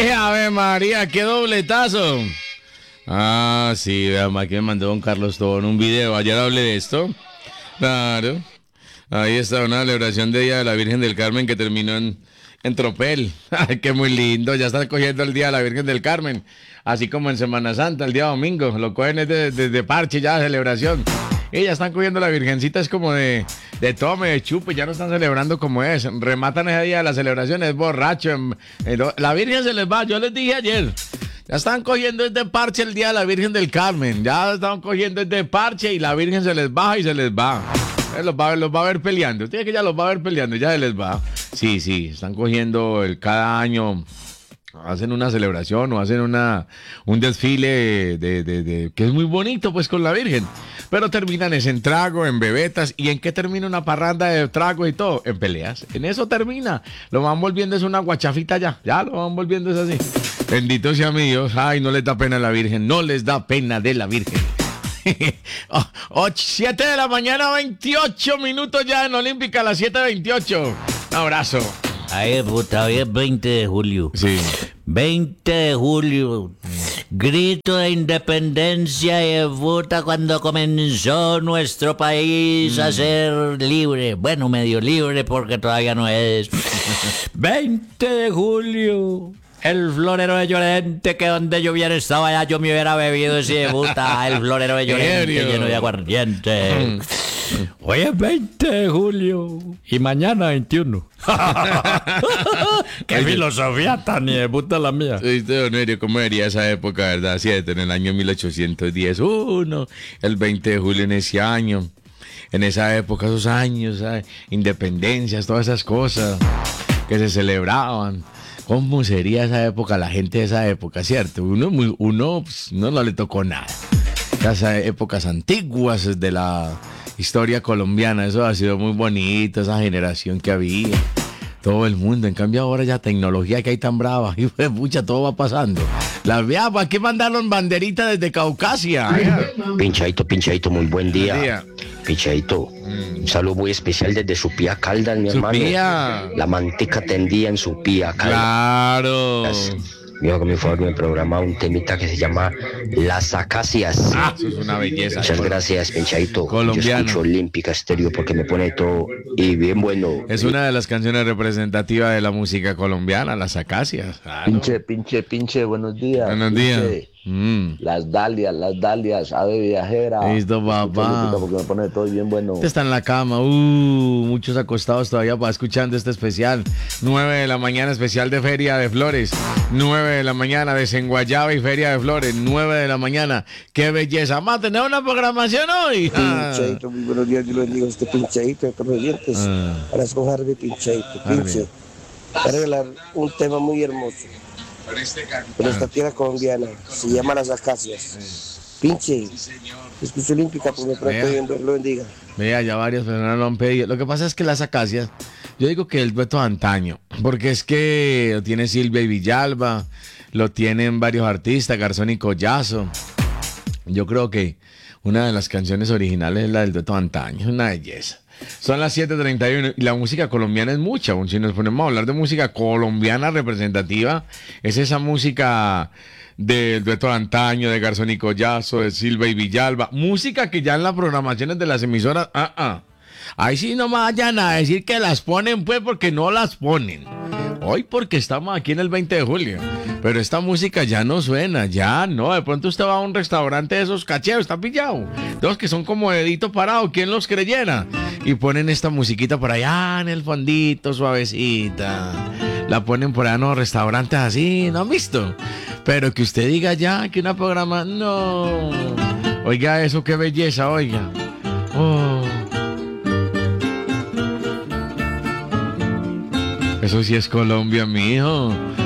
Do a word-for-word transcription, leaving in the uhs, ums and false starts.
¡Eh, Ave María, qué dobletazo! Ah, sí, vean, aquí me mandó don Carlos Tobón un video. Ayer hablé de esto. Claro. Ahí está una celebración de Día de la Virgen del Carmen que terminó en, en Tropel. Ay, qué muy lindo. Ya están cogiendo el Día de la Virgen del Carmen. Así como en Semana Santa, el día domingo. Lo cogen desde de, de parche ya, de celebración. Y ya están cogiendo la virgencita, es como de, de tome, de chupe, ya no están celebrando como es. Rematan ese día de la celebración, es borracho. En, en, la Virgen se les va, yo les dije ayer. Ya están cogiendo este parche el día de la Virgen del Carmen. Ya están cogiendo este parche y la Virgen se les baja y se les va. Eh, los, va los va a ver peleando. Usted que ya los va a ver peleando, ya se les va. Sí, sí, están cogiendo el, cada año. Hacen una celebración o hacen una un desfile de, de, de que es muy bonito pues con la Virgen, pero terminan es en trago, en bebetas. ¿Y en qué termina una parranda de trago y todo? En peleas. En eso termina. Lo van volviendo es una guachafita ya, ya lo van volviendo es así. Bendito sea mi Dios. Ay, no les da pena a la Virgen, no les da pena de la Virgen. oh, siete de la mañana, veintiocho minutos ya en Olímpica, a las siete veintiocho. Un abrazo. Ay, puta, hoy es veinte de julio. Sí. veinte de julio. Grito de independencia y puta cuando comenzó nuestro país mm. a ser libre. Bueno, medio libre porque todavía no es. veinte de julio. El florero de Llorente, que donde yo hubiera estado allá yo me hubiera bebido ese puta. El florero de Llorente lleno de aguardiente. Hoy es veinte de julio y mañana veintiuno. ¡Qué filosofía tan de puta la mía! ¿Viste, don Erio, cómo era esa época, verdad? siete, en el año mil ochocientos diez. Uno, el veinte de julio en ese año. En esa época, esos años, ¿sabes? Independencias, todas esas cosas que se celebraban. ¿Cómo sería esa época, la gente de esa época, cierto? Uno, muy, uno pues, no, no le tocó nada. Esas épocas antiguas de la historia colombiana, eso ha sido muy bonito, esa generación que había, todo el mundo. En cambio ahora ya tecnología que hay tan brava, y pues mucha, todo va pasando. Las veamos, aquí mandaron banderita desde Caucasia. Pinchadito, pinchadito, muy buen día. Buen día. Pinchadito, mm. un saludo muy especial desde Supía Caldas, mi hermano. Supía. La manteca tendía en Supía Caldas. Claro. Las, Yo con mi favor me programa un temita que se llama Las Acacias. Ah, eso es una belleza. Muchas gracias, Pinchadito. Colombiano. Yo escucho Olímpica Estéreo porque me pone todo y bien bueno. Es una de las canciones representativas de la música colombiana, Las Acacias. Claro. Pinche, pinche, pinche, buenos días. Buenos pinche. días. Mm. Las dalias, las dalias, ave viajera. Listo, papá. Porque me pone todo bien bueno. Usted está en la cama, uh, muchos acostados todavía para escuchando este especial. nueve de la mañana, especial de Feria de Flores. nueve de la mañana, Desenguayaba y Feria de Flores. nueve de la mañana, qué belleza. Vamos a tener una programación hoy. Ah. Pinchadito, muy buenos días, yo les digo este pinchadito de Carlos Dientes. Ah. Para escoger de pinchadito, pinche. Para regalar un tema muy hermoso. Por esta tierra colombiana, se llama Las Acacias. Pinche, escucha Olímpica, pues me trato bien, Dios lo bendiga. Vea, ya varias personas lo han pedido. Lo que pasa es que Las Acacias, yo digo que el dueto de antaño, porque es que lo tiene Silvia y Villalba, lo tienen varios artistas, Garzón y Collazo. Yo creo que una de las canciones originales es la del dueto de antaño, es una belleza. Son las siete treinta y uno y la música colombiana es mucha. Si nos ponemos a hablar de música colombiana representativa, es esa música del dueto de antaño, de Garzón y Collazo, de Silva y Villalba. Música que ya en las programaciones de las emisoras, ah, ah. Ahí sí no me vayan a decir que las ponen, pues, porque no las ponen. Hoy porque estamos aquí en el veinte de julio. Pero esta música ya no suena, ya no. De pronto usted va a un restaurante de esos cacheos, está pillado. Dos que son como dedito parado, ¿quién los creyera? Y ponen esta musiquita por allá en el fondito, suavecita. La ponen por allá en los restaurantes así, ¿no han visto? Pero que usted diga ya que una programa, no. Oiga eso, qué belleza, oiga. Oh. Eso sí es Colombia, mijo.